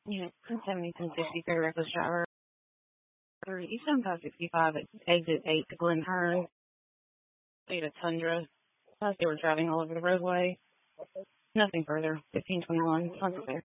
Unit 1070 for reckless driver. Eastern 565 at exit 8 to Glen Hearn. State of Tundra. They were driving all over the roadway. Nothing further. 1521. Contact there.